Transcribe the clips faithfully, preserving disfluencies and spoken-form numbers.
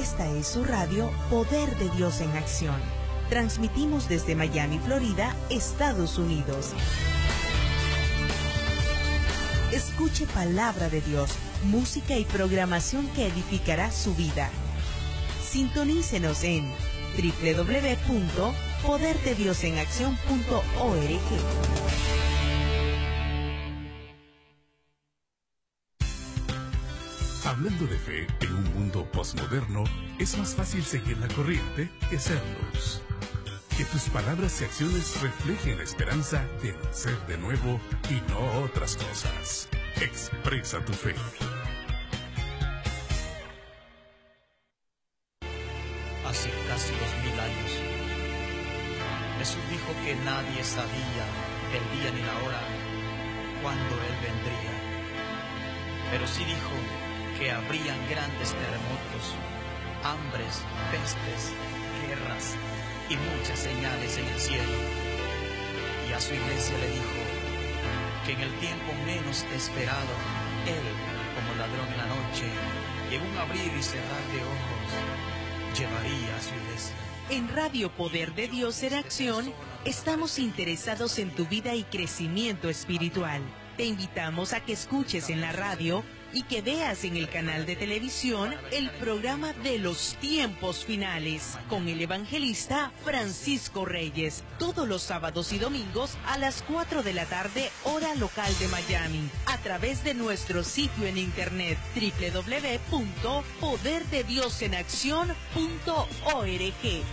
Esta es su radio Poder de Dios en Acción. Transmitimos desde Miami, Florida, Estados Unidos. Escuche palabra de Dios, música y programación que edificará su vida. Sintonícenos en doble u doble u doble u punto poder de dios en acción punto org. Hablando de fe en un mundo postmoderno, es más fácil seguir la corriente que ser luz. Que tus palabras y acciones reflejen la esperanza de nacer de nuevo y no otras cosas. Expresa tu fe. Hace casi dos mil años, Jesús dijo que nadie sabía el día ni la hora cuando Él vendría. Pero sí dijo que habrían grandes terremotos, hambres, pestes, guerras y muchas señales en el cielo. Y a su iglesia le dijo que en el tiempo menos esperado, Él, como ladrón en la noche, y en un abrir y cerrar de ojos, llevaría a su iglesia. En Radio Poder de Dios en Acción, estamos interesados en tu vida y crecimiento espiritual. Te invitamos a que escuches en la radio y que veas en el canal de televisión el programa de los tiempos finales con el evangelista Francisco Reyes, todos los sábados y domingos a las cuatro de la tarde, hora local de Miami, a través de nuestro sitio en internet doble u doble u doble u punto poder de dios en acción punto org.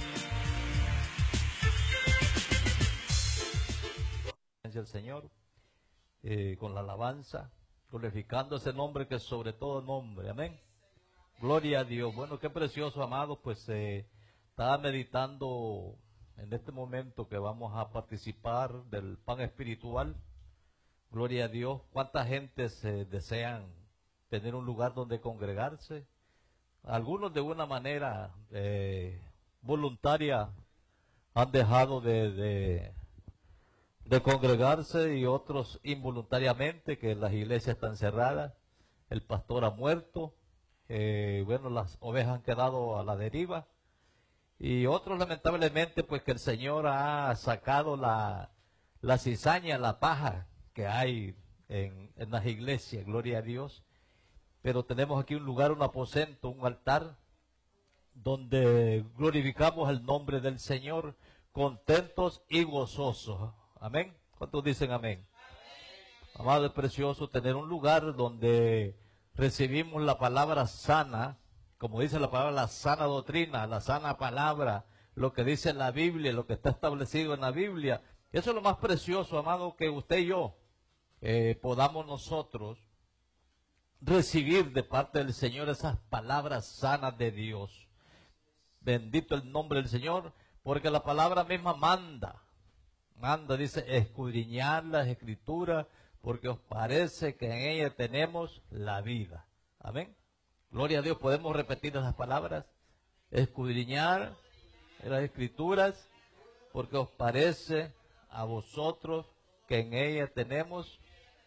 El Señor eh, con la alabanza, glorificando ese nombre que es sobre todo nombre, amén. Gloria a Dios. Bueno, qué precioso, amados, pues eh, estaba meditando en este momento que vamos a participar del pan espiritual. Gloria a Dios. ¿Cuánta gente se desean tener un lugar donde congregarse? Algunos de una manera eh, voluntaria han dejado de, de, de congregarse y otros involuntariamente, que las iglesias están cerradas, el pastor ha muerto, eh, bueno, las ovejas han quedado a la deriva, y otros lamentablemente pues que el Señor ha sacado la, la cizaña, la paja que hay en, en las iglesias, gloria a Dios. Pero tenemos aquí un lugar, un aposento, un altar, donde glorificamos el nombre del Señor, contentos y gozosos. Amén. ¿Cuántos dicen amén? Amén. Amado, es precioso tener un lugar donde recibimos la palabra sana, como dice la palabra, la sana doctrina, la sana palabra, lo que dice la Biblia, lo que está establecido en la Biblia. Eso es lo más precioso, amado, que usted y yo eh, podamos nosotros recibir de parte del Señor esas palabras sanas de Dios. Bendito el nombre del Señor, porque la palabra misma manda, manda, dice, escudriñar las Escrituras, porque os parece que en ella tenemos la vida. Amén. Gloria a Dios. Podemos repetir esas palabras, escudriñar las Escrituras, porque os parece a vosotros que en ella tenemos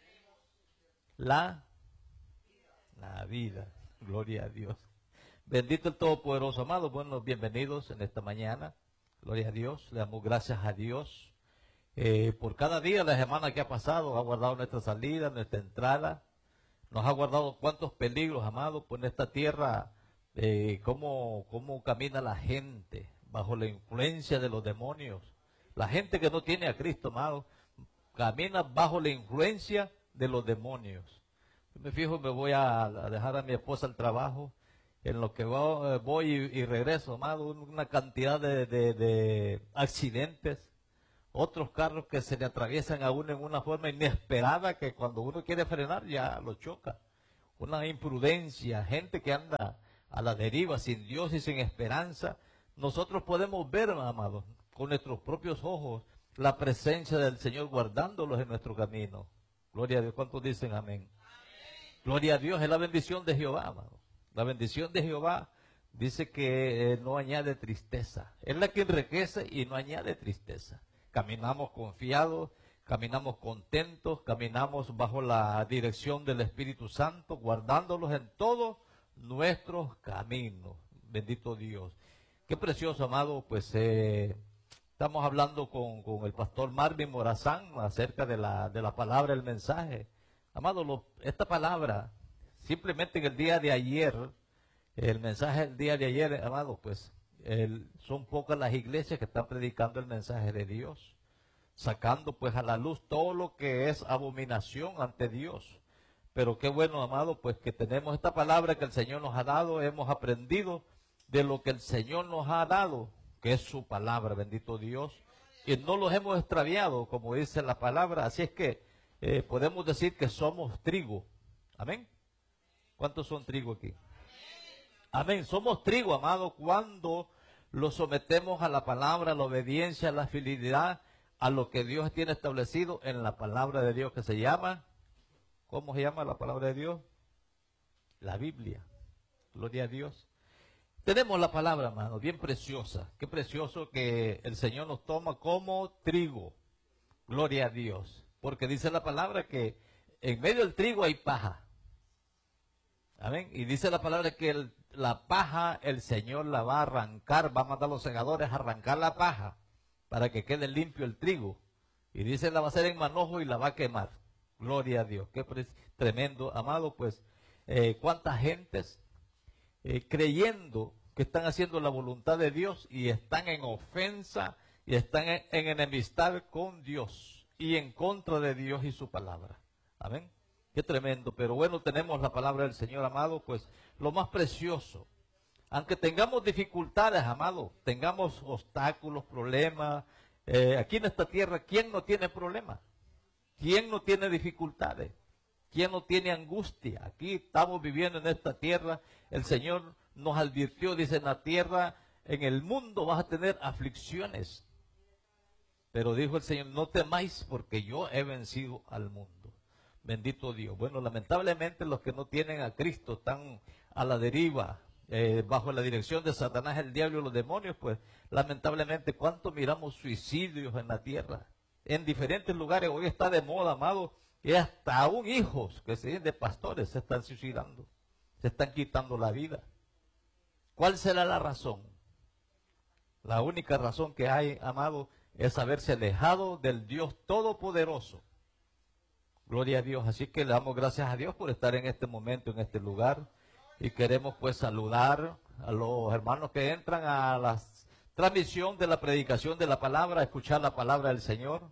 la La vida, gloria a Dios. Bendito el Todopoderoso, amado. Bueno, bienvenidos en esta mañana. Gloria a Dios. Le damos gracias a Dios eh, por cada día, la semana que ha pasado. Ha guardado nuestra salida, nuestra entrada. Nos ha guardado cuántos peligros, amado, por esta tierra. Eh, cómo, cómo camina la gente bajo la influencia de los demonios. La gente que no tiene a Cristo, amado, camina bajo la influencia de los demonios. Me fijo, me voy a, a dejar a mi esposa al trabajo, en lo que voy, voy y, y regreso, amado, una cantidad de, de, de accidentes, otros carros que se le atraviesan a uno en una forma inesperada que cuando uno quiere frenar ya lo choca, una imprudencia, gente que anda a la deriva sin Dios y sin esperanza. Nosotros podemos ver, amados, con nuestros propios ojos la presencia del Señor guardándolos en nuestro camino. Gloria a Dios. ¿Cuántos dicen amén? Gloria a Dios, es la bendición de Jehová, amado. La bendición de Jehová dice que eh, no añade tristeza. Es la que enriquece y no añade tristeza. Caminamos confiados, caminamos contentos, caminamos bajo la dirección del Espíritu Santo, guardándolos en todos nuestros caminos. Bendito Dios. Qué precioso, amado, pues eh, estamos hablando con, con el pastor Marvin Morazán acerca de la, de la palabra, el mensaje. Amado, lo, esta palabra, simplemente en el día de ayer, el mensaje del día de ayer, amado, pues el, son pocas las iglesias que están predicando el mensaje de Dios, sacando pues a la luz todo lo que es abominación ante Dios. Pero qué bueno, amado, pues que tenemos esta palabra que el Señor nos ha dado, hemos aprendido de lo que el Señor nos ha dado, que es su palabra, bendito Dios, y no los hemos extraviado, como dice la palabra. Así es que eh, podemos decir que somos trigo. Amén. ¿Cuántos son trigo aquí? Amén. Somos trigo, amado, cuando lo sometemos a la palabra, a la obediencia, a la fidelidad, a lo que Dios tiene establecido en la palabra de Dios, que se llama, ¿cómo se llama la palabra de Dios? La Biblia. Gloria a Dios. Tenemos la palabra, hermano, bien preciosa. Qué precioso que el Señor nos toma como trigo. Gloria a Dios. Porque dice la palabra que en medio del trigo hay paja. Amén. Y dice la palabra que el, la paja el Señor la va a arrancar, va a mandar a los segadores a arrancar la paja para que quede limpio el trigo. Y dice la va a hacer en manojo y la va a quemar. Gloria a Dios. Qué tremendo, amado, pues eh, cuántas gentes Eh, creyendo que están haciendo la voluntad de Dios y están en ofensa y están en, en enemistad con Dios y en contra de Dios y su palabra. Amén. Qué tremendo. Pero bueno, tenemos la palabra del Señor, amado, pues lo más precioso. Aunque tengamos dificultades, amado, tengamos obstáculos, problemas, eh, aquí en esta tierra, ¿quién no tiene problemas? ¿Quién no tiene dificultades? ¿Quién no tiene angustia? Aquí estamos viviendo en esta tierra. El Señor nos advirtió, dice, en la tierra, en el mundo vas a tener aflicciones. Pero dijo el Señor, no temáis porque yo he vencido al mundo. Bendito Dios. Bueno, lamentablemente los que no tienen a Cristo están a la deriva, eh, bajo la dirección de Satanás, el diablo y los demonios. Pues lamentablemente, ¿cuánto miramos suicidios en la tierra? En diferentes lugares, hoy está de moda, amado, y hasta aún hijos que se dicen de pastores se están suicidando, se están quitando la vida. ¿Cuál será la razón? La única razón que hay, amado, es haberse alejado del Dios Todopoderoso. Gloria a Dios. Así que le damos gracias a Dios por estar en este momento, en este lugar. Y queremos pues saludar a los hermanos que entran a la transmisión de la predicación de la palabra, a escuchar la palabra del Señor.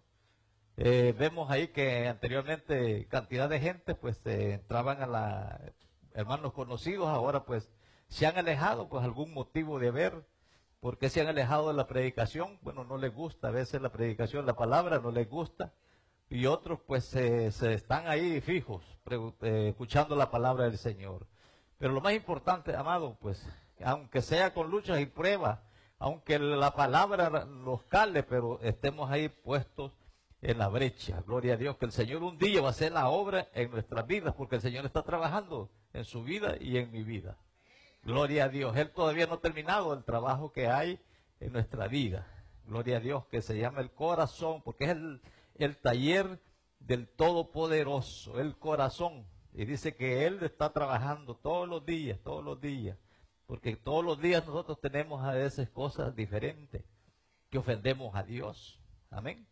Eh, vemos ahí que anteriormente cantidad de gente pues eh, entraban a la hermanos conocidos, ahora pues se han alejado, pues algún motivo de ver. ¿Por qué se han alejado de la predicación? Bueno, no les gusta a veces la predicación, la palabra no les gusta, y otros pues eh, se están ahí fijos eh, escuchando la palabra del Señor. Pero lo más importante, amado, pues aunque sea con luchas y pruebas, aunque la palabra nos cale, pero estemos ahí puestos en la brecha. Gloria a Dios, que el Señor un día va a hacer la obra en nuestras vidas, porque el Señor está trabajando en su vida y en mi vida. Gloria a Dios, Él todavía no ha terminado el trabajo que hay en nuestra vida. Gloria a Dios, que se llama el corazón, porque es el, el taller del Todopoderoso, el corazón. Y dice que Él está trabajando todos los días, todos los días, porque todos los días nosotros tenemos a veces cosas diferentes, que ofendemos a Dios. Amén.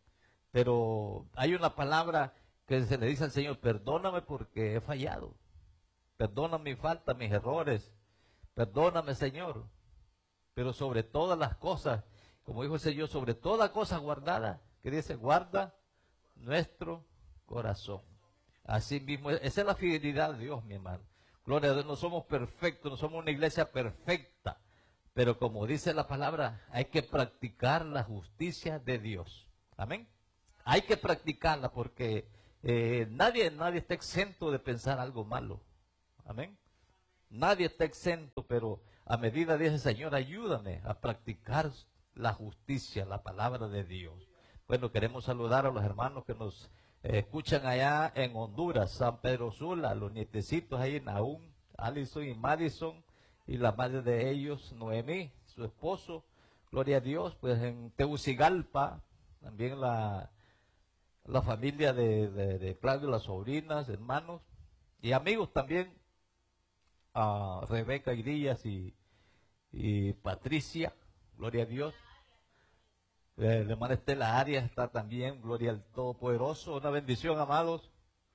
Pero hay una palabra que se le dice al Señor, perdóname porque he fallado. Perdona mi falta, mis errores. Perdóname, Señor. Pero sobre todas las cosas, como dijo el Señor, sobre toda cosa guardada, que dice, guarda nuestro corazón. Así mismo, esa es la fidelidad de Dios, mi hermano. Gloria a Dios, no somos perfectos, no somos una iglesia perfecta. Pero como dice la palabra, hay que practicar la justicia de Dios. Amén. Hay que practicarla porque eh, nadie, nadie está exento de pensar algo malo. Amén. Nadie está exento, pero a medida dice, Señor, ayúdame a practicar la justicia, la palabra de Dios. Bueno, queremos saludar a los hermanos que nos eh, escuchan allá en Honduras, San Pedro Sula, los nietecitos ahí, Nahum, Allison y Madison, y la madre de ellos, Noemí, su esposo. Gloria a Dios. Pues en Tegucigalpa, también la... la familia de, de, de Claudio, las sobrinas, hermanos y amigos también, a Rebeca Irías y, y Patricia, gloria a Dios. Eh, la hermana Estela Arias está también, gloria al Todopoderoso, una bendición, amados.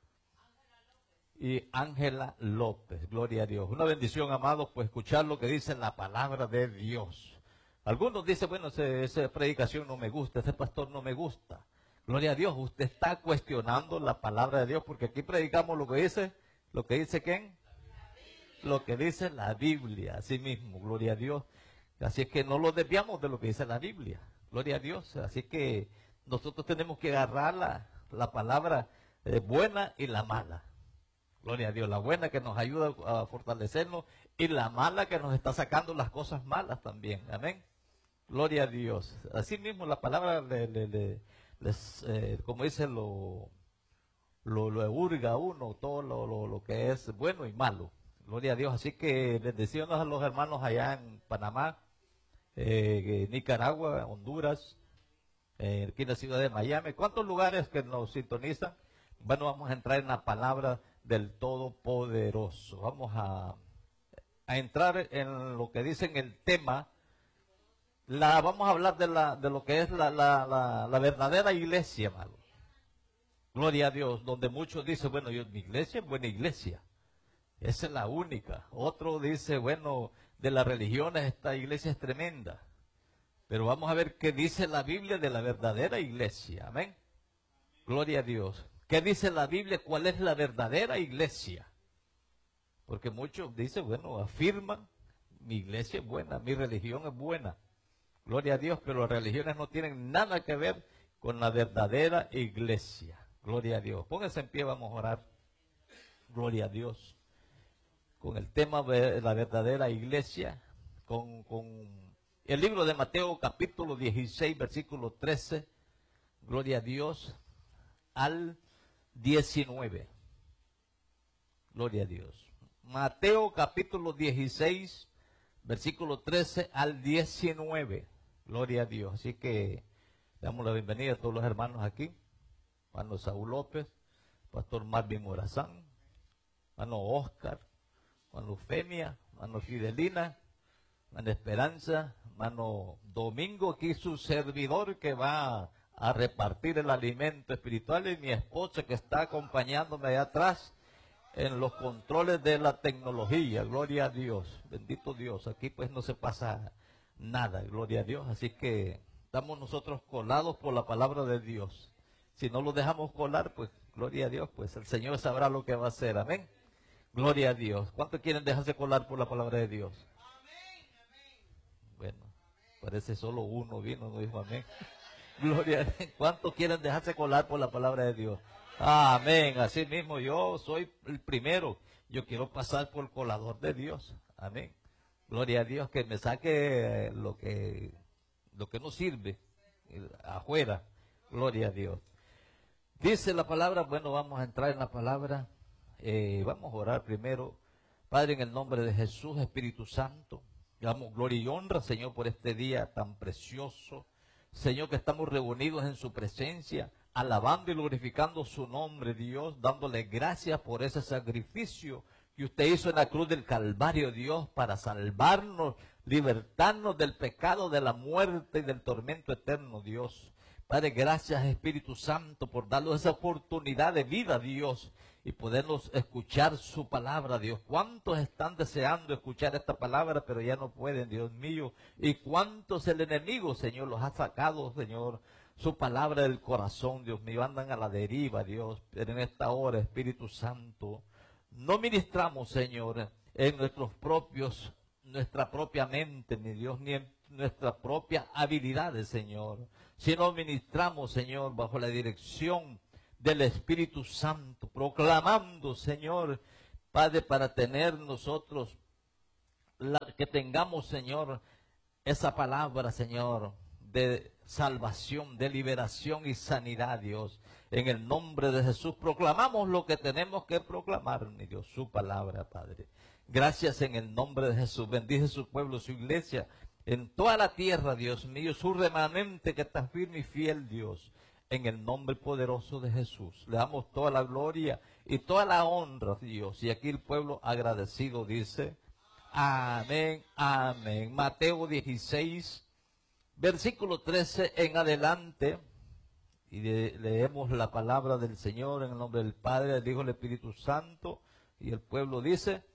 Y Ángela López, gloria a Dios. Una bendición, amados, pues escuchar lo que dice la palabra de Dios. Algunos dicen, bueno, ese, esa predicación no me gusta, ese pastor no me gusta. Gloria a Dios, usted está cuestionando la palabra de Dios, porque aquí predicamos lo que dice, lo que dice ¿quién? Lo que dice la Biblia, así mismo, gloria a Dios. Así es que no lo desviamos de lo que dice la Biblia, gloria a Dios. Así que nosotros tenemos que agarrar la, la palabra eh, buena y la mala. Gloria a Dios, la buena que nos ayuda a fortalecernos y la mala que nos está sacando las cosas malas también. Amén. Gloria a Dios. Así mismo la palabra, le, le, le, les, eh, como dice, lo, lo, lo hurga a uno, todo lo, lo, lo que es bueno y malo. Gloria a Dios. Así que bendiciones a los hermanos allá en Panamá, eh, Nicaragua, Honduras, eh, aquí en la ciudad de Miami. ¿Cuántos lugares que nos sintonizan? Bueno, vamos a entrar en la palabra del Todopoderoso. Vamos a, a entrar en lo que dice en el tema. La, vamos a hablar de, la, de lo que es la, la, la, la verdadera iglesia, hermano. Gloria a Dios, donde muchos dicen, bueno, yo, mi iglesia es buena iglesia. Esa es la única. Otro dice, bueno, de las religiones esta iglesia es tremenda. Pero vamos a ver qué dice la Biblia de la verdadera iglesia. Amén. Gloria a Dios. ¿Qué dice la Biblia? ¿Cuál es la verdadera iglesia? Porque muchos dicen, bueno, afirman, mi iglesia es buena, mi religión es buena. Gloria a Dios, pero las religiones no tienen nada que ver con la verdadera iglesia. Gloria a Dios. Pónganse en pie, vamos a orar. Gloria a Dios. Con el tema de la verdadera iglesia, con, con el libro de Mateo capítulo dieciséis, versículo trece. Gloria a Dios. Al diecinueve. Gloria a Dios. Mateo capítulo dieciséis, versículo trece al diecinueve. Gloria a Dios. Así que damos la bienvenida a todos los hermanos aquí. Hermano Saúl López, Pastor Marvin Morazán, hermano Oscar, hermano Femia, hermano Fidelina, hermano Esperanza, hermano Domingo, aquí su servidor que va a repartir el alimento espiritual, y mi esposa que está acompañándome allá atrás en los controles de la tecnología. Gloria a Dios, bendito Dios. Aquí pues no se pasa nada, gloria a Dios. Así que estamos nosotros colados por la palabra de Dios. Si no lo dejamos colar, pues gloria a Dios, pues el Señor sabrá lo que va a hacer. Amén. Gloria a Dios. ¿Cuántos quieren dejarse colar por la palabra de Dios? Bueno, parece solo uno vino, no dijo amén. Gloria a Dios. ¿Cuántos quieren dejarse colar por la palabra de Dios? Amén. Así mismo yo soy el primero. Yo quiero pasar por el colador de Dios. Amén. Gloria a Dios, que me saque lo que, lo que no sirve afuera. Gloria a Dios. Dice la palabra, bueno, vamos a entrar en la palabra. Eh, vamos a orar primero. Padre, en el nombre de Jesús, Espíritu Santo, damos gloria y honra, Señor, por este día tan precioso. Señor, que estamos reunidos en su presencia, alabando y glorificando su nombre, Dios, dándole gracias por ese sacrificio que usted hizo en la cruz del Calvario, Dios, para salvarnos, libertarnos del pecado, de la muerte y del tormento eterno, Dios. Padre, gracias, Espíritu Santo, por darnos esa oportunidad de vida, Dios, y podernos escuchar su palabra, Dios. ¿Cuántos están deseando escuchar esta palabra, pero ya no pueden, Dios mío? ¿Y cuántos el enemigo, Señor, los ha sacado, Señor, su palabra del corazón, Dios mío? Andan a la deriva, Dios. Pero en esta hora, Espíritu Santo, no ministramos, Señor, en nuestros propios, nuestra propia mente, ni Dios, ni en nuestras propias habilidades, Señor, sino ministramos, Señor, bajo la dirección del Espíritu Santo, proclamando, Señor, Padre, para tener nosotros, la, que tengamos, Señor, esa palabra, Señor, de salvación, de liberación y sanidad, Dios. En el nombre de Jesús proclamamos lo que tenemos que proclamar, mi Dios, su palabra, Padre. Gracias en el nombre de Jesús. Bendice su pueblo, su iglesia, en toda la tierra, Dios mío, su remanente que está firme y fiel, Dios. En el nombre poderoso de Jesús, le damos toda la gloria y toda la honra, Dios. Y aquí el pueblo agradecido dice, Amén, amén. Mateo dieciséis, versículo trece en adelante. Y de, leemos la palabra del Señor en el nombre del Padre, del Hijo y del Espíritu Santo. Y el pueblo dice,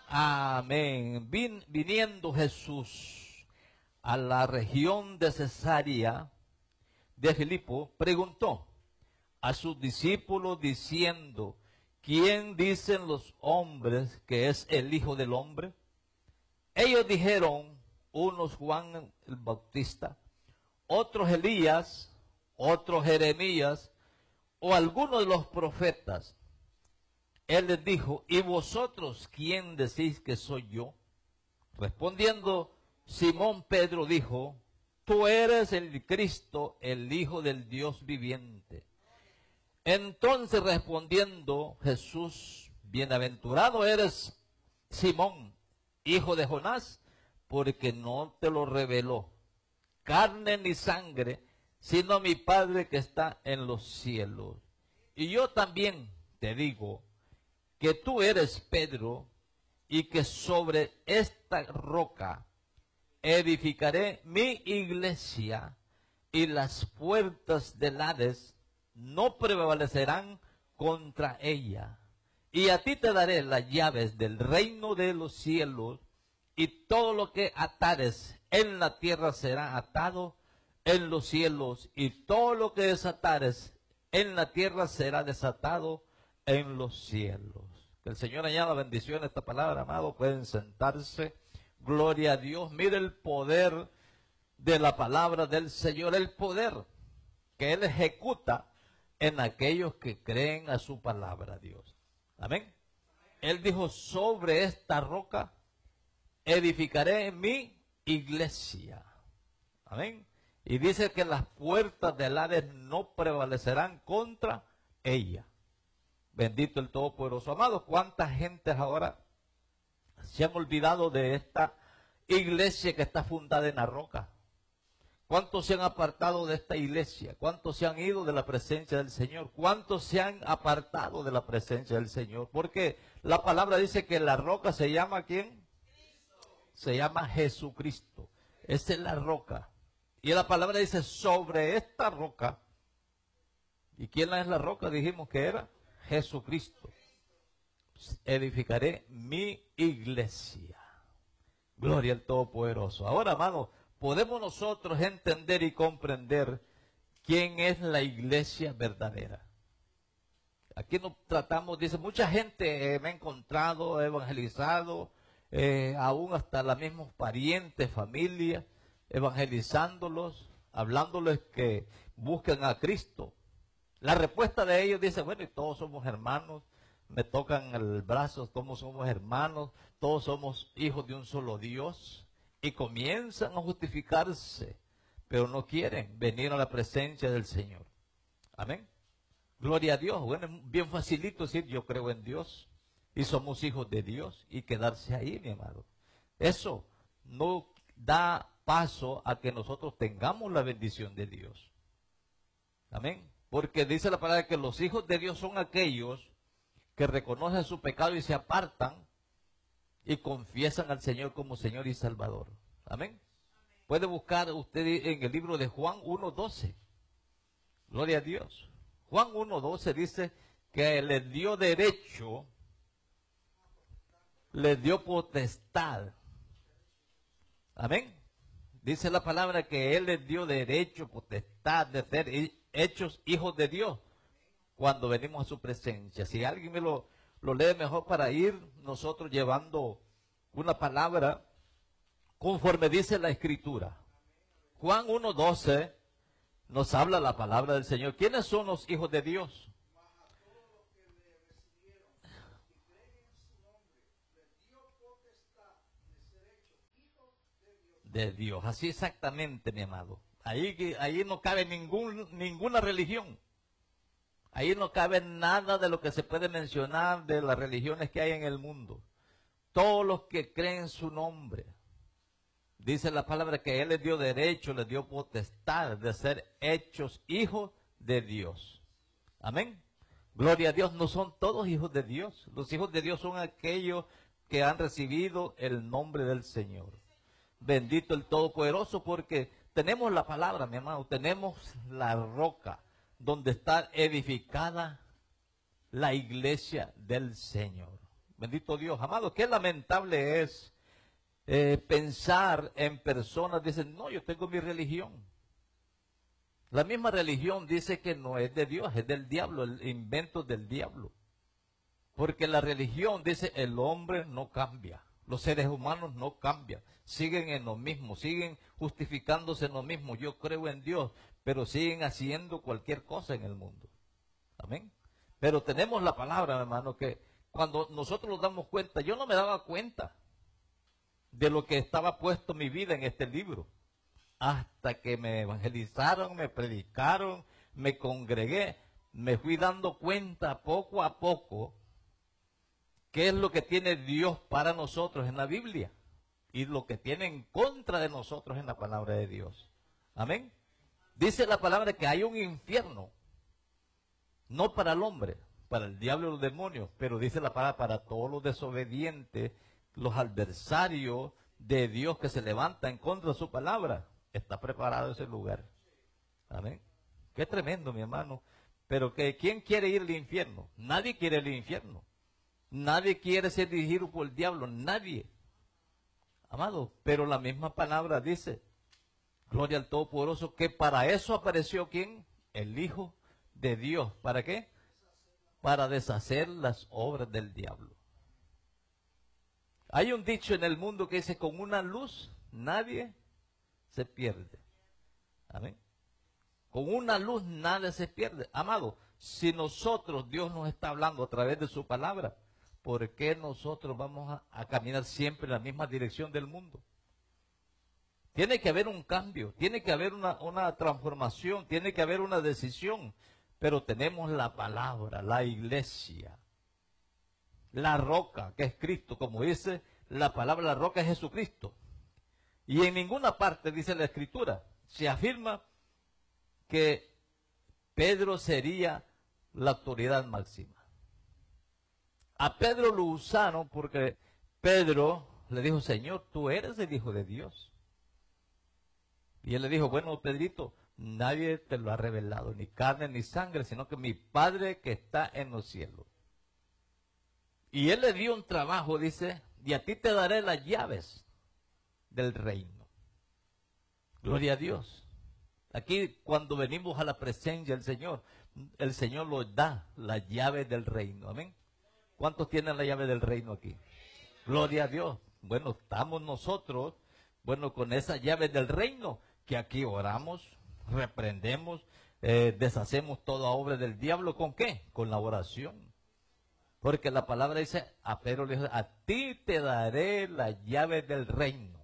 amén. Vin, viniendo Jesús a la región de Cesarea de Filipo, preguntó a sus discípulos diciendo, ¿quién dicen los hombres que es el Hijo del Hombre? Ellos dijeron, unos Juan el Bautista, otros Elías, otros Jeremías, o algunos de los profetas. Él les dijo, ¿y vosotros quién decís que soy yo? Respondiendo, Simón Pedro dijo, tú eres el Cristo, el Hijo del Dios viviente. Entonces respondiendo Jesús, bienaventurado eres Simón, hijo de Jonás, porque no te lo reveló carne ni sangre, sino mi Padre que está en los cielos. Y yo también te digo que tú eres Pedro, y que sobre esta roca edificaré mi iglesia, y las puertas del Hades no prevalecerán contra ella. Y a ti te daré las llaves del reino de los cielos, y todo lo que atares en la tierra será atado en los cielos, y todo lo que desatares en la tierra será desatado en los cielos. Que el Señor añada bendición a esta palabra, amado. Pueden sentarse. Gloria a Dios. Mire el poder de la palabra del Señor, el poder que Él ejecuta en aquellos que creen a su palabra, Dios. Amén. Él dijo, sobre esta roca edificaré mi iglesia. Amén. Y dice que las puertas del Hades no prevalecerán contra ella. Bendito el Todopoderoso. Amados, ¿cuántas gentes ahora se han olvidado de esta iglesia que está fundada en la roca? ¿Cuántos se han apartado de esta iglesia? ¿Cuántos se han ido de la presencia del Señor? ¿Cuántos se han apartado de la presencia del Señor? Porque la palabra dice que la roca se llama ¿quién? Se llama Jesucristo. Esa es la roca. Y la palabra dice, sobre esta roca. ¿Y quién es la roca? Dijimos que era Jesucristo. Edificaré mi iglesia. Gloria al Todopoderoso. Ahora, hermano, podemos nosotros entender y comprender quién es la iglesia verdadera. Aquí nos tratamos, dice, mucha gente eh, me ha encontrado, he evangelizado, eh, aún hasta los mismos parientes, familia, evangelizándolos, hablándoles que busquen a Cristo. La respuesta de ellos dice, bueno, y todos somos hermanos, me tocan el brazo, todos somos hermanos, todos somos hijos de un solo Dios, y comienzan a justificarse, pero no quieren venir a la presencia del Señor. Amén. Gloria a Dios. Bueno, es bien facilito decir, yo creo en Dios, y somos hijos de Dios, y quedarse ahí, mi amado. Eso no da paso a que nosotros tengamos la bendición de Dios. Amén. Porque dice la palabra que los hijos de Dios son aquellos que reconocen su pecado y se apartan y confiesan al Señor como Señor y Salvador. Amén. Puede buscar usted en el libro de Juan uno doce. Gloria a Dios. Juan uno doce dice que le dio derecho, le dio potestad. Amén. Dice la palabra que Él les dio derecho, potestad de ser hechos hijos de Dios cuando venimos a su presencia. Si alguien me lo, lo lee mejor para ir nosotros llevando una palabra conforme dice la Escritura. Juan uno doce nos habla la palabra del Señor. ¿Quiénes son los hijos de Dios? De Dios, así exactamente, mi amado. Ahí, ahí no cabe ningún, ninguna religión. Ahí no cabe nada de lo que se puede mencionar de las religiones que hay en el mundo. Todos los que creen su nombre. Dice la palabra que Él les dio derecho, les dio potestad de ser hechos hijos de Dios. Amén. Gloria a Dios, no son todos hijos de Dios. Los hijos de Dios son aquellos que han recibido el nombre del Señor. Bendito el Todopoderoso, porque tenemos la palabra, mi hermano, tenemos la roca donde está edificada la iglesia del Señor. Bendito Dios, amado, qué lamentable es eh, pensar en personas, dicen, no, yo tengo mi religión. La misma religión dice que no es de Dios, es del diablo, el invento del diablo. Porque la religión dice, el hombre no cambia, los seres humanos no cambian, siguen en lo mismo, siguen justificándose en lo mismo. Yo creo en Dios, pero siguen haciendo cualquier cosa en el mundo. Amén. Pero tenemos la palabra, hermano, que cuando nosotros nos damos cuenta, yo no me daba cuenta de lo que estaba puesto mi vida en este libro. Hasta que me evangelizaron, me predicaron, me congregué, me fui dando cuenta poco a poco qué es lo que tiene Dios para nosotros en la Biblia y lo que tiene en contra de nosotros en la palabra de Dios. Amén. Dice la palabra que hay un infierno, no para el hombre, para el diablo y los demonios, pero dice la palabra para todos los desobedientes, los adversarios de Dios que se levantan en contra de su palabra. Está preparado ese lugar. Amén. Qué tremendo, mi hermano. Pero que ¿quién quiere ir al infierno? Nadie quiere ir al infierno. Nadie quiere ser dirigido por el diablo. Nadie. Amado, pero la misma palabra dice, gloria al Todopoderoso, que para eso apareció ¿quién? El Hijo de Dios. ¿Para qué? Para deshacer las obras del diablo. Hay un dicho en el mundo que dice, con una luz nadie se pierde. Amén. Con una luz nadie se pierde. Amado, si nosotros, Dios nos está hablando a través de su palabra, ¿por qué nosotros vamos a, a caminar siempre en la misma dirección del mundo? Tiene que haber un cambio, tiene que haber una, una transformación, tiene que haber una decisión. Pero tenemos la palabra, la iglesia, la roca, que es Cristo, como dice la palabra, la roca es Jesucristo. Y en ninguna parte, dice la Escritura, se afirma que Pedro sería la autoridad máxima. A Pedro lo usaron porque Pedro le dijo, Señor, tú eres el Hijo de Dios. Y él le dijo, bueno, Pedrito, nadie te lo ha revelado, ni carne ni sangre, sino que mi Padre que está en los cielos. Y él le dio un trabajo, dice, y a ti te daré las llaves del reino. Gloria a Dios. Aquí cuando venimos a la presencia del Señor, el Señor nos da las llaves del reino. Amén. ¿Cuántos tienen la llave del reino aquí? Gloria a Dios. Bueno, estamos nosotros, bueno, con esas llaves del reino, que aquí oramos, reprendemos, eh, deshacemos toda obra del diablo. ¿Con qué? Con la oración. Porque la palabra dice, a Pedro le dijo, a ti te daré las llaves del reino.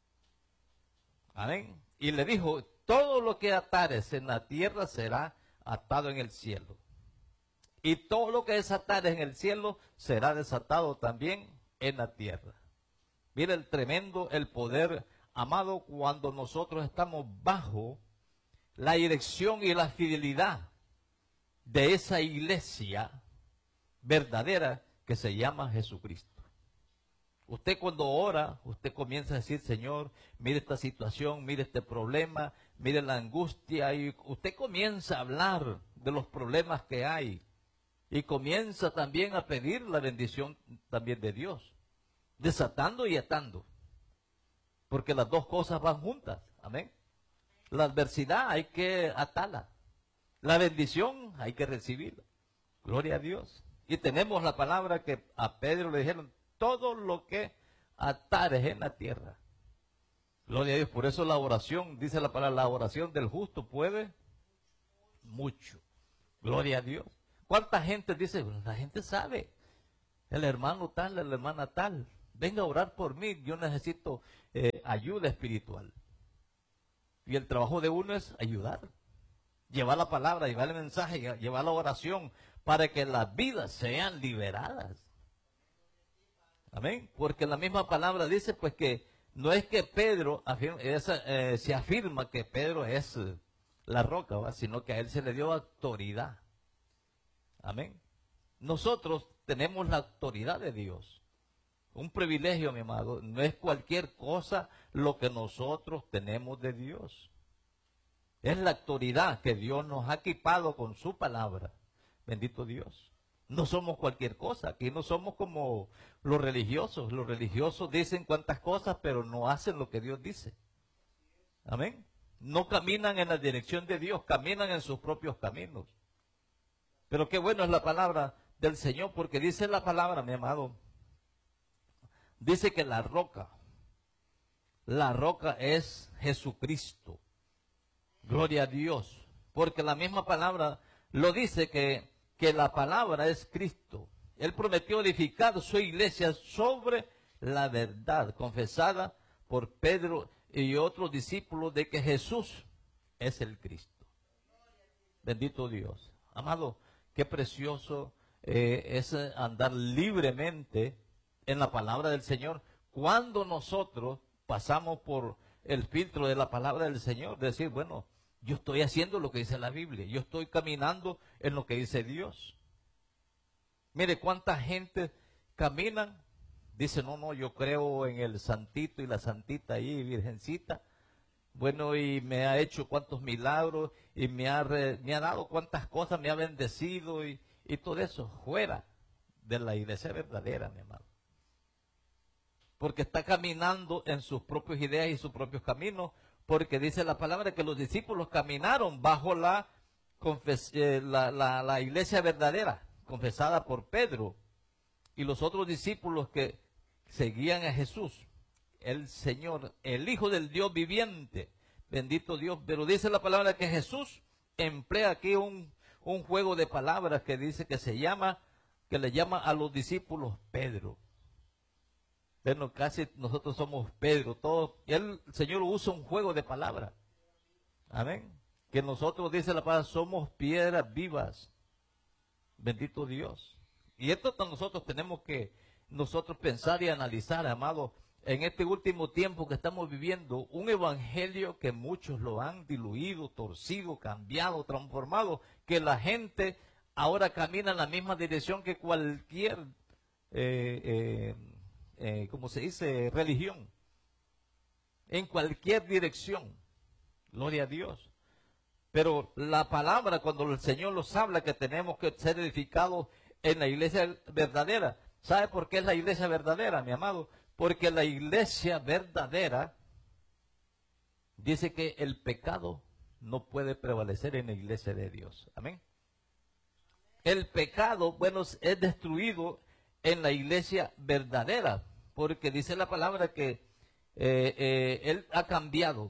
Amén. Y le dijo, todo lo que atares en la tierra será atado en el cielo. Y todo lo que desatares en el cielo será desatado también en la tierra. Mira el tremendo, el poder, amado, cuando nosotros estamos bajo la dirección y la fidelidad de esa iglesia verdadera que se llama Jesucristo. Usted cuando ora, usted comienza a decir, Señor, mire esta situación, mire este problema, mire la angustia, y usted comienza a hablar de los problemas que hay, y comienza también a pedir la bendición también de Dios, desatando y atando, porque las dos cosas van juntas, amén. La adversidad hay que atarla, la bendición hay que recibirla, gloria a Dios. Y tenemos la palabra que a Pedro le dijeron, todo lo que atares en la tierra. Gloria a Dios. Por eso la oración, dice la palabra, la oración del justo puede mucho. Gloria a Dios. ¿Cuánta gente dice? La gente sabe. El hermano tal, la hermana tal. Venga a orar por mí. Yo necesito eh, ayuda espiritual. Y el trabajo de uno es ayudar. Llevar la palabra, llevar el mensaje, llevar la oración para que las vidas sean liberadas. Amén. Porque la misma palabra dice pues que no es que Pedro afirma, esa, eh, se afirma que Pedro es eh, la roca, ¿va? Sino que a él se le dio autoridad. Amén. Nosotros tenemos la autoridad de Dios. un privilegio, mi amado. No es cualquier cosa lo que nosotros tenemos de Dios. Es la autoridad que Dios nos ha equipado con su palabra. Bendito Dios. No somos cualquier cosa. Aquí no somos como los religiosos. Los religiosos dicen cuantas cosas, pero no hacen lo que Dios dice. Amén. No caminan en la dirección de Dios, caminan en sus propios caminos. Pero qué bueno es la palabra del Señor, porque dice la palabra, mi amado, dice que la roca, la roca es Jesucristo. Gloria a Dios, porque la misma palabra lo dice que, que la palabra es Cristo. Él prometió edificar su iglesia sobre la verdad confesada por Pedro y otros discípulos de que Jesús es el Cristo. Bendito Dios. Amado, qué precioso eh, es andar libremente en la palabra del Señor cuando nosotros pasamos por el filtro de la palabra del Señor. Decir, bueno, yo estoy haciendo lo que dice la Biblia. Yo estoy caminando en lo que dice Dios. Mire cuánta gente caminan. Dice, no, no, yo creo en el santito y la santita ahí, virgencita. Bueno, y me ha hecho cuantos milagros y me ha, re, me ha dado cuantas cosas, me ha bendecido y, y todo eso fuera de la iglesia verdadera, mi hermano. Porque está caminando en sus propias ideas y sus propios caminos, porque dice la palabra que los discípulos caminaron bajo la, confes eh, la, la, la iglesia verdadera, confesada por Pedro, y los otros discípulos que seguían a Jesús, el Señor, el Hijo del Dios viviente, bendito Dios. Pero dice la palabra que Jesús emplea aquí un, un juego de palabras que dice que se llama, que le llama a los discípulos Pedro. Bueno, casi nosotros somos Pedro, todos. Y el Señor usa un juego de palabras. Amén. Que nosotros, dice la palabra, somos piedras vivas. Bendito Dios. Y esto nosotros tenemos que nosotros pensar y analizar, amado, en este último tiempo que estamos viviendo, un evangelio que muchos lo han diluido, torcido, cambiado, transformado, que la gente ahora camina en la misma dirección que cualquier, eh, eh, eh, ¿cómo se dice?, religión. En cualquier dirección. Gloria a Dios. Pero la palabra, cuando el Señor nos habla que tenemos que ser edificados en la iglesia verdadera. ¿Sabe por qué es la iglesia verdadera, mi amado? Porque la iglesia verdadera dice que el pecado no puede prevalecer en la iglesia de Dios. Amén. El pecado, bueno, es destruido en la iglesia verdadera, porque dice la palabra que eh, eh, Él ha cambiado,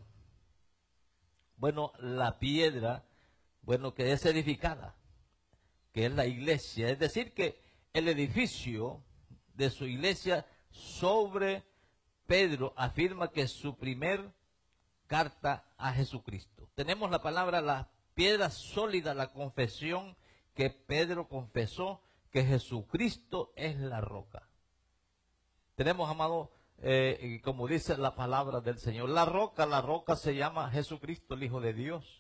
bueno, la piedra, bueno, que es edificada, que es la iglesia. Es decir, que el edificio de su iglesia sobre Pedro afirma que es su primer carta a Jesucristo. Tenemos la palabra, la piedra sólida, la confesión que Pedro confesó, que Jesucristo es la roca. Tenemos, amado, eh, como dice la palabra del Señor, la roca, la roca se llama Jesucristo, el Hijo de Dios.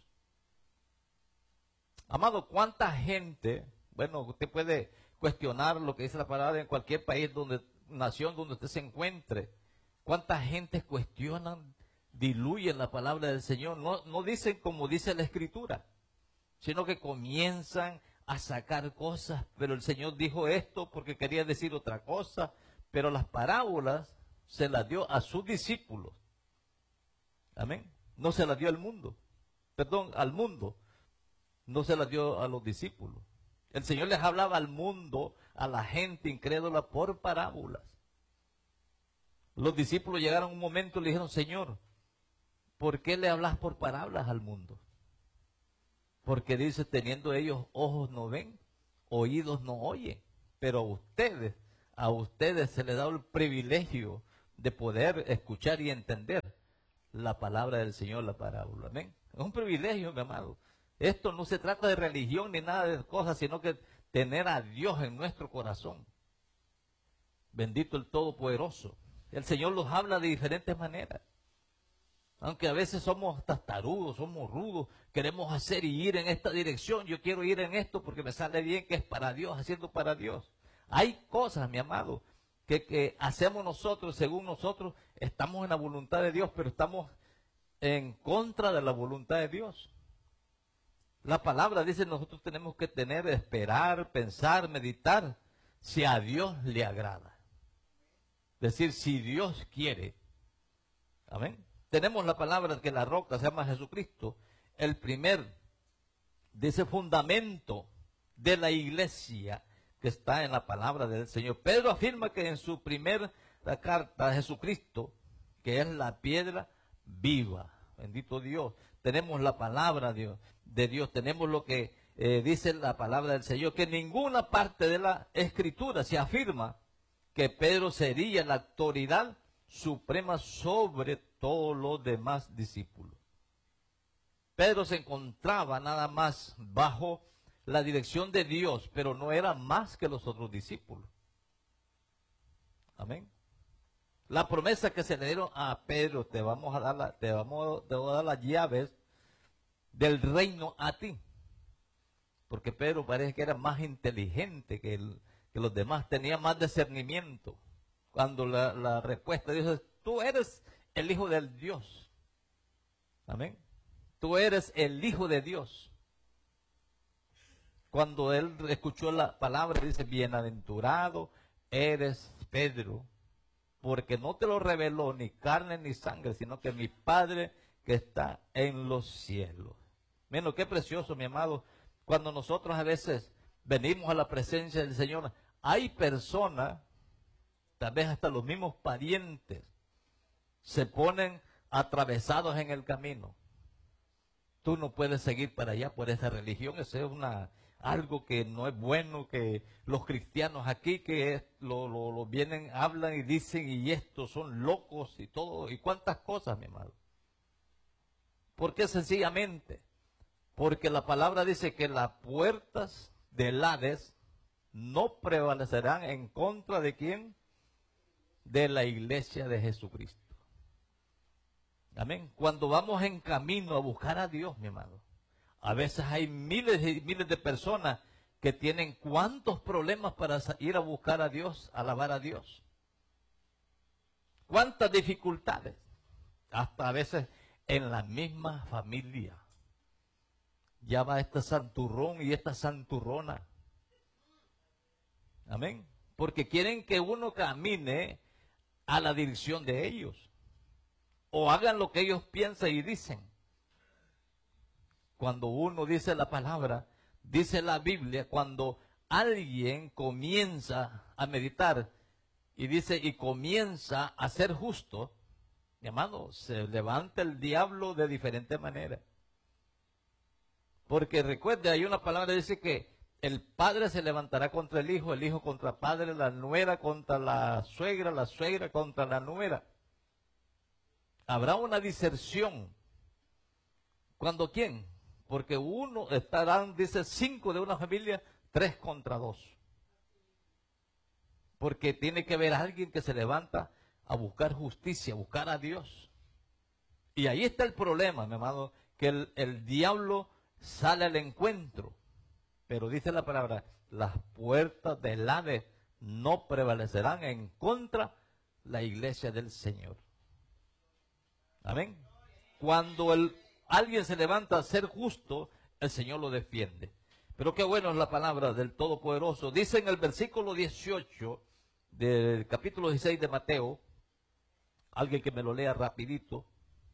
Amado, ¿cuánta gente, bueno, usted puede cuestionar lo que dice la palabra en cualquier país, donde nación donde usted se encuentre? ¿Cuánta gente cuestionan, diluyen la palabra del Señor? No, no dicen como dice la Escritura, sino que comienzan a sacar cosas, pero el Señor dijo esto porque quería decir otra cosa, pero las parábolas se las dio a sus discípulos. Amén. No se las dio al mundo, perdón, al mundo, no se las dio a los discípulos. El Señor les hablaba al mundo, a la gente incrédula, por parábolas. Los discípulos llegaron un momento y le dijeron, Señor, ¿por qué le hablas por parábolas al mundo? Porque dice, teniendo ellos ojos no ven, oídos no oyen, pero a ustedes, a ustedes se les da el privilegio de poder escuchar y entender la palabra del Señor, la parábola. Amén. Es un privilegio, mi amado. Esto no se trata de religión ni nada de cosas, sino que tener a Dios en nuestro corazón. Bendito el Todopoderoso. El Señor los habla de diferentes maneras. Aunque a veces somos tastarudos, somos rudos, queremos hacer y ir en esta dirección. Yo quiero ir en esto porque me sale bien, que es para Dios, haciendo para Dios. Hay cosas, mi amado, que, que hacemos nosotros, según nosotros, estamos en la voluntad de Dios, pero estamos en contra de la voluntad de Dios. La palabra dice, nosotros tenemos que tener, esperar, pensar, meditar, si a Dios le agrada. Es decir, si Dios quiere. Amén. Tenemos la palabra que la roca se llama Jesucristo, el primer, dice, fundamento de la iglesia que está en la palabra del Señor. Pedro afirma que en su primera carta, Jesucristo, que es la piedra viva. Bendito Dios. Tenemos la palabra de Dios, de Dios. Tenemos lo que eh, dice la palabra del Señor, que en ninguna parte de la Escritura se afirma que Pedro sería la autoridad suprema sobre todos los demás discípulos. Pedro se encontraba nada más bajo la dirección de Dios, pero no era más que los otros discípulos. Amén. La promesa que se le dieron a Pedro, te vamos a dar, la, te vamos, te voy a dar las llaves del reino a ti. Porque Pedro parece que era más inteligente que, el, que los demás, tenía más discernimiento. Cuando la, la respuesta de Dios es, tú eres el Hijo del Dios. Amén. Tú eres el Hijo de Dios. Cuando él escuchó la palabra, dice, bienaventurado eres Pedro, porque no te lo reveló ni carne ni sangre, sino que mi Padre que está en los cielos. Miren, qué precioso, mi amado, cuando nosotros a veces venimos a la presencia del Señor, hay personas, tal vez hasta los mismos parientes, se ponen atravesados en el camino. Tú no puedes seguir para allá por esa religión, eso es una, algo que no es bueno, que los cristianos aquí que es, lo, lo, lo vienen, hablan y dicen, y estos son locos y todo, y cuántas cosas, mi amado. ¿Por qué? Sencillamente, porque la palabra dice que las puertas del Hades no prevalecerán en contra de quién, de la iglesia de Jesucristo. Amén. Cuando vamos en camino a buscar a Dios, mi hermano, a veces hay miles y miles de personas que tienen cuántos problemas para ir a buscar a Dios, a alabar a Dios. Cuántas dificultades, hasta a veces en la misma familia. Ya va este santurrón y esta santurrona. Amén. Porque quieren que uno camine a la dirección de ellos. O hagan lo que ellos piensan y dicen. Cuando uno dice la palabra, dice la Biblia, cuando alguien comienza a meditar y dice, y comienza a ser justo, mi amado, se levanta el diablo de diferente manera. Porque recuerde, hay una palabra que dice que el padre se levantará contra el hijo, el hijo contra el padre, la nuera contra la suegra, la suegra contra la nuera. Habrá una diserción. ¿Cuándo quién? Porque uno estarán, dice, cinco de una familia, tres contra dos. Porque tiene que haber alguien que se levanta a buscar justicia, a buscar a Dios. Y ahí está el problema, mi amado, que el, el diablo sale al encuentro. Pero dice la palabra, las puertas del Hades no prevalecerán en contra de la iglesia del Señor. Amén. Cuando el, alguien se levanta a ser justo, el Señor lo defiende. Pero qué bueno es la palabra del Todopoderoso. Dice en el versículo dieciocho del capítulo dieciséis de Mateo, alguien que me lo lea rapidito.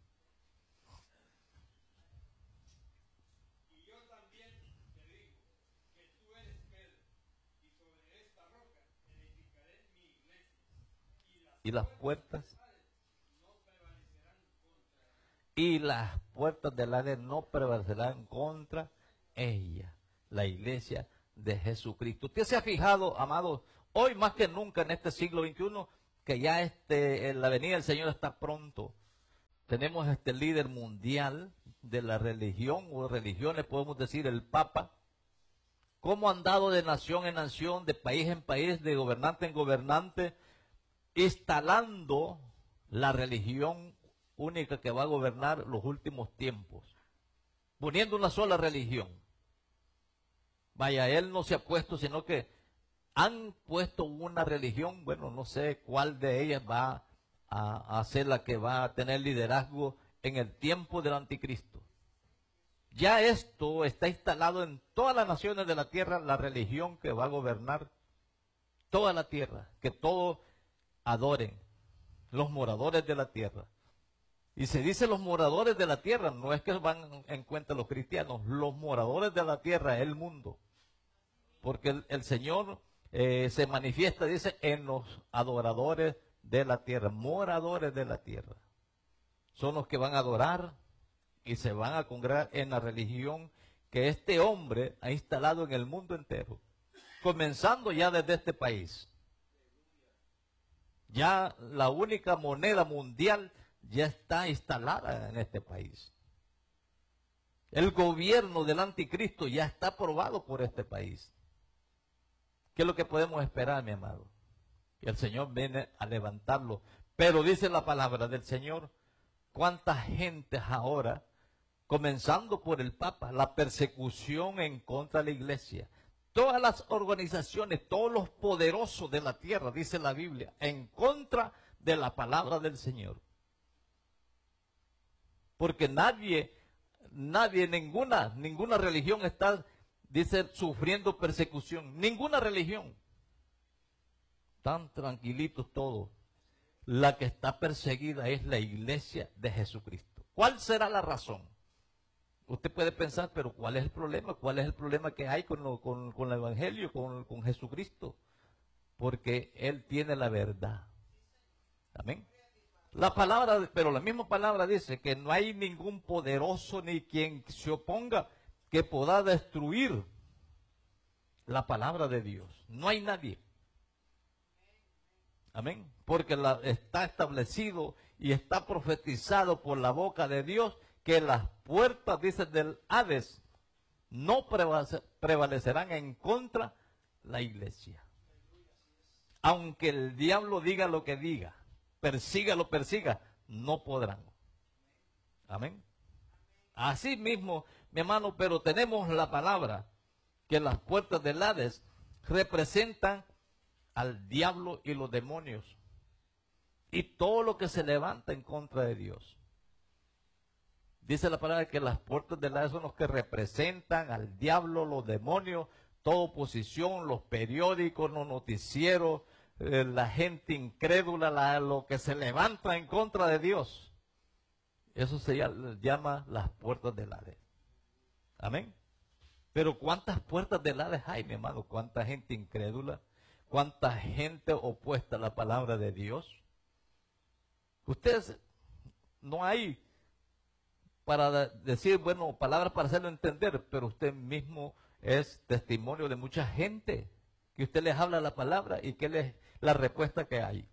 Y yo también te digo que tú eres Pedro, y sobre esta roca edificaré mi iglesia, Y las puertas y las puertas del Hades no prevalecerán contra ella, la iglesia de Jesucristo. Usted se ha fijado, amados, hoy más que nunca en este siglo veintiuno, que ya este, la venida del Señor está pronto. Tenemos este líder mundial de la religión o religiones, podemos decir el Papa, cómo han dado de nación en nación, de país en país, de gobernante en gobernante, instalando la religión única que va a gobernar los últimos tiempos, poniendo una sola religión. Vaya, él no se ha puesto, sino que han puesto una religión, bueno, no sé cuál de ellas va a, a ser la que va a tener liderazgo en el tiempo del anticristo. Ya esto está instalado en todas las naciones de la tierra, la religión que va a gobernar toda la tierra, que todos adoren, los moradores de la tierra. Y se dice los moradores de la tierra, no es que van en cuenta los cristianos, los moradores de la tierra es el mundo. Porque el, el Señor eh, se manifiesta, dice, en los adoradores de la tierra, moradores de la tierra. Son los que van a adorar y se van a congregar en la religión que este hombre ha instalado en el mundo entero, comenzando ya desde este país. Ya la única moneda mundial ya está instalada en este país. El gobierno del anticristo ya está aprobado por este país. ¿Qué es lo que podemos esperar, mi amado? Que el Señor viene a levantarlo. Pero dice la palabra del Señor, cuántas gentes ahora, comenzando por el Papa, la persecución en contra de la iglesia. Todas las organizaciones, todos los poderosos de la tierra, dice la Biblia, en contra de la palabra del Señor. Porque nadie, nadie, ninguna, ninguna religión está, dice, sufriendo persecución. Ninguna religión. Tan tranquilitos todos. La que está perseguida es la iglesia de Jesucristo. ¿Cuál será la razón? Usted puede pensar, pero ¿cuál es el problema? ¿Cuál es el problema que hay con, lo, con, con el Evangelio, con, con Jesucristo? Porque Él tiene la verdad. Amén. La palabra, pero la misma palabra dice que no hay ningún poderoso ni quien se oponga que pueda destruir la palabra de Dios. No hay nadie. Amén. Porque la, está establecido y está profetizado por la boca de Dios que las puertas, dice, del Hades no prevalecerán en contra de la iglesia. Aunque el diablo diga lo que diga, persiga lo persiga, no podrán. Amén. Así mismo, mi hermano, pero tenemos la palabra que las puertas del Hades representan al diablo y los demonios y todo lo que se levanta en contra de Dios. Dice la palabra que las puertas del Hades son los que representan al diablo, los demonios, toda oposición, los periódicos, los noticieros, eh, la gente incrédula, la, lo que se levanta en contra de Dios. Eso se llama, llama las puertas del Hades. Amén. Pero ¿cuántas puertas del Hades hay, mi hermano? ¿Cuánta gente incrédula? ¿Cuánta gente opuesta a la palabra de Dios? Ustedes, no hay para decir, bueno, palabras para hacerlo entender, pero usted mismo es testimonio de mucha gente que usted les habla la palabra y que es la respuesta que hay.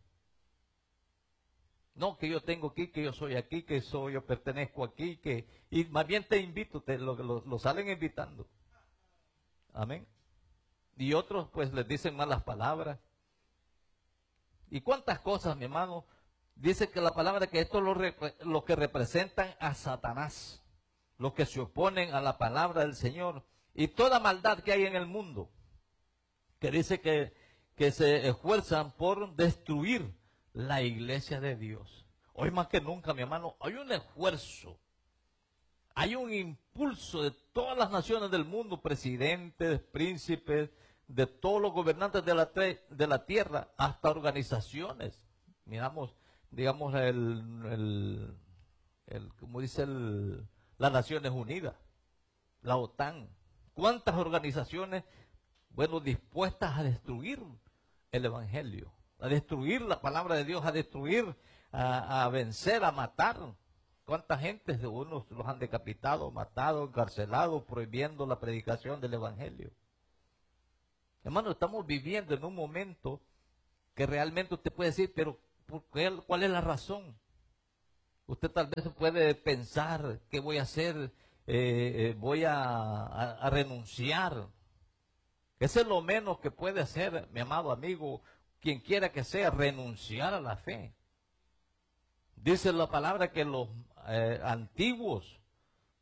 No, que yo tengo aquí, que yo soy aquí, que soy, yo pertenezco aquí, que y más bien te invito, te lo, lo, lo salen invitando. Amén. Y otros pues les dicen malas palabras. ¿Y cuántas cosas, mi hermano? Dice que la palabra que esto es lo, lo que representan a Satanás, los que se oponen a la palabra del Señor y toda maldad que hay en el mundo, que dice que, que se esfuerzan por destruir la iglesia de Dios. Hoy más que nunca, mi hermano, hay un esfuerzo, hay un impulso de todas las naciones del mundo, presidentes, príncipes, de todos los gobernantes de la, de la tierra, hasta organizaciones. Miramos, digamos, el, el, el como dice el, las Naciones Unidas, la OTAN. ¿Cuántas organizaciones, bueno, dispuestas a destruir el Evangelio, a destruir la palabra de Dios, a destruir, a, a vencer, a matar? ¿Cuánta gente? Unos los han decapitado, matado, encarcelado, prohibiendo la predicación del Evangelio. Hermano, estamos viviendo en un momento que realmente usted puede decir, pero ¿cuál es la razón? Usted tal vez puede pensar, ¿qué voy a hacer? Eh, eh, voy a, a, a renunciar. Eso es lo menos que puede hacer, mi amado amigo, quien quiera que sea, renunciar a la fe. Dice la palabra que los eh, antiguos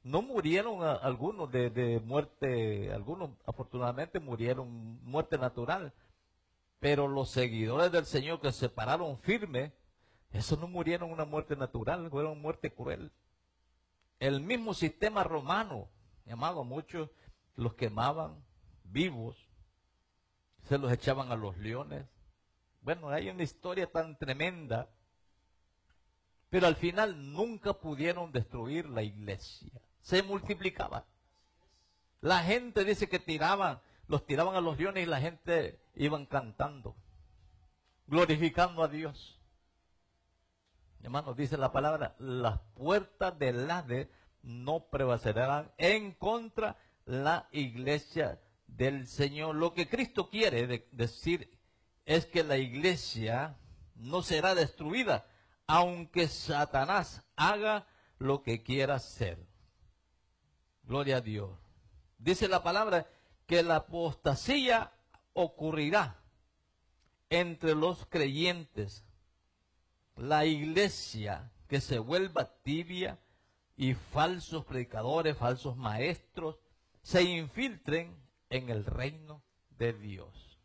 No murieron a, algunos de, de muerte, algunos afortunadamente murieron muerte natural, pero los seguidores del Señor que se pararon firmes, esos no murieron una muerte natural, fueron muerte cruel. El mismo sistema romano, llamado, muchos los quemaban vivos, se los echaban a los leones. Bueno, hay una historia tan tremenda, pero al final nunca pudieron destruir la iglesia. Se multiplicaba. La gente dice que tiraban, los tiraban a los leones y la gente iban cantando, glorificando a Dios. Hermanos, dice la palabra, las puertas del Hades no prevalecerán en contra la iglesia del Señor. Lo que Cristo quiere de decir es que la iglesia no será destruida, aunque Satanás haga lo que quiera hacer. Gloria a Dios. Dice la palabra que la apostasía ocurrirá entre los creyentes. La iglesia que se vuelva tibia y falsos predicadores, falsos maestros, se infiltren en el reino de Dios.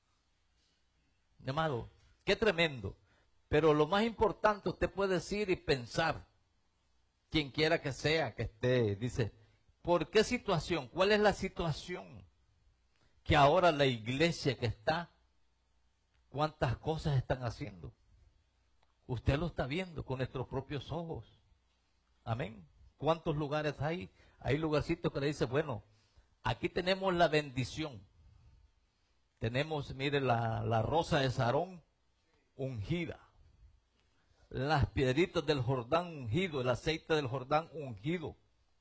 Amado, qué tremendo. Pero lo más importante, usted puede decir y pensar, quien quiera que sea que esté, dice, ¿por qué situación? ¿Cuál es la situación? Que ahora la iglesia que está, ¿cuántas cosas están haciendo? Usted lo está viendo con nuestros propios ojos. Amén. ¿Cuántos lugares hay? Hay lugarcitos que le dice, bueno, aquí tenemos la bendición. Tenemos, mire, la, la rosa de Sarón ungida. Las piedritas del Jordán ungido, el aceite del Jordán ungido.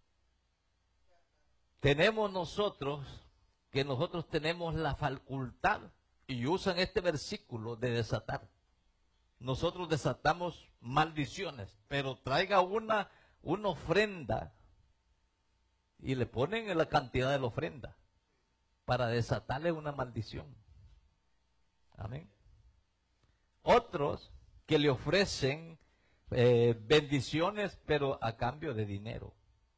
Tenemos nosotros, que nosotros tenemos la facultad, y usan este versículo de desatar. Nosotros desatamos maldiciones, pero traiga una, una ofrenda y le ponen la cantidad de la ofrenda para desatarle una maldición. Amén. Otros que le ofrecen eh, bendiciones, pero a cambio de dinero.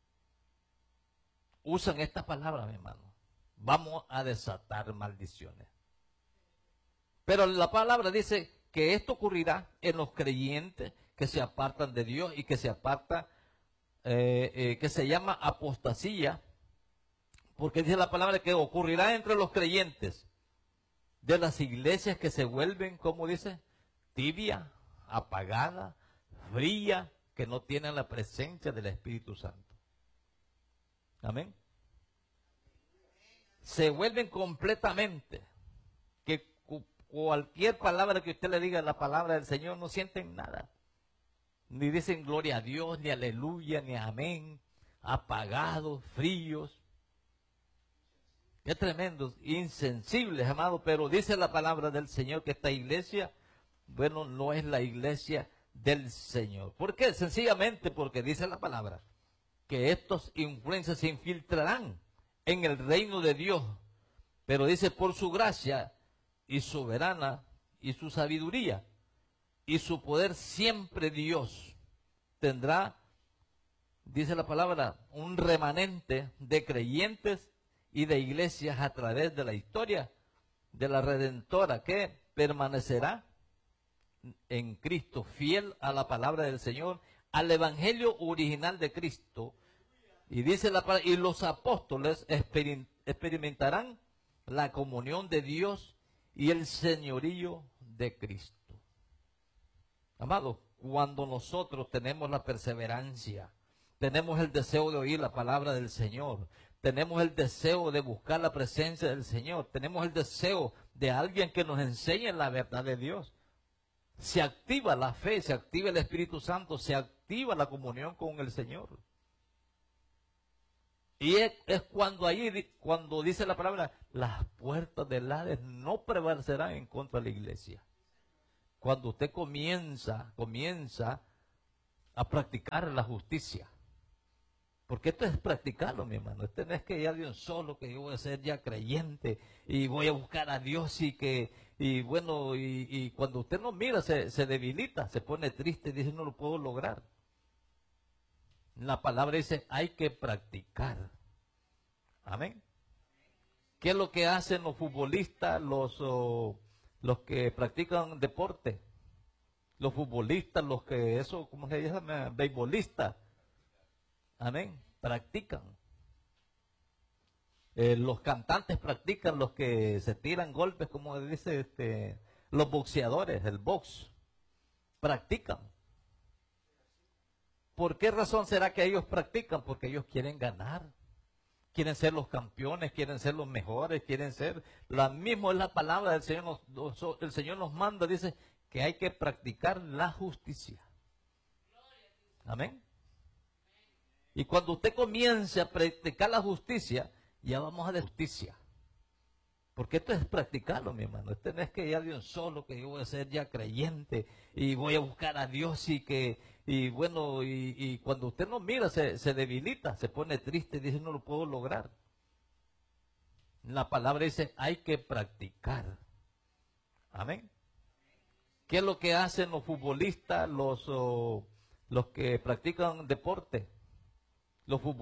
Usan esta palabra, mi hermano. Vamos a desatar maldiciones. Pero la palabra dice que esto ocurrirá en los creyentes que se apartan de Dios y que se aparta, eh, eh, que se llama apostasía, porque dice la palabra que ocurrirá entre los creyentes de las iglesias que se vuelven, como dice, tibia, apagada, fría, que no tienen la presencia del Espíritu Santo. Amén. Se vuelven completamente, que cualquier palabra que usted le diga, la palabra del Señor, no sienten nada. Ni dicen gloria a Dios, ni aleluya, ni amén. Apagados, fríos. Qué tremendos, insensibles, amados. Pero dice la palabra del Señor que esta iglesia, bueno, no es la iglesia del Señor. ¿Por qué? Sencillamente porque dice la palabra que estos influencias se infiltrarán en el reino de Dios. Pero dice, por su gracia y soberana y su sabiduría y su poder siempre Dios tendrá, dice la palabra, un remanente de creyentes y de iglesias a través de la historia de la Redentora que permanecerá en Cristo, fiel a la palabra del Señor, al evangelio original de Cristo. Y dice la palabra, y los apóstoles experimentarán la comunión de Dios y el señorío de Cristo. Amados, cuando nosotros tenemos la perseverancia, tenemos el deseo de oír la palabra del Señor, tenemos el deseo de buscar la presencia del Señor, tenemos el deseo de alguien que nos enseñe la verdad de Dios, se activa la fe, se activa el Espíritu Santo, se activa la comunión con el Señor. Y es, es cuando ahí, cuando dice la palabra, las puertas del Hades no prevalecerán en contra de la iglesia. Cuando usted comienza, comienza a practicar la justicia. Porque esto es practicarlo, mi hermano. Esto no es que ya de un solo, que yo voy a ser ya creyente y voy a buscar a Dios y que, y bueno, y, y cuando usted no mira, se, se debilita, se pone triste y dice, no lo puedo lograr. La palabra dice, hay que practicar. Amén. ¿Qué es lo que hacen los futbolistas, los, oh, los que practican deporte? Los futbolistas, los que, eso, ¿cómo se llama? Beisbolistas. Amén. Practican. Eh, los cantantes practican, los que se tiran golpes, como dice este, los boxeadores, el box, practican. ¿Por qué razón será que ellos practican? Porque ellos quieren ganar, quieren ser los campeones, quieren ser los mejores, quieren ser, la misma es la palabra del Señor, nos, el Señor nos manda, dice que hay que practicar la justicia. Amén. Y cuando usted comience a practicar la justicia, ya vamos a la justicia. Porque esto es practicarlo, mi hermano. Este no es que ya de un solo, que yo voy a ser ya creyente y voy a buscar a Dios y que, y bueno, y, y cuando usted no mira, se, se debilita, se pone triste y dice, no lo puedo lograr. La palabra dice, hay que practicar. Amén. ¿Qué es lo que hacen los futbolistas, los, oh, los que practican deporte? Los futbolistas.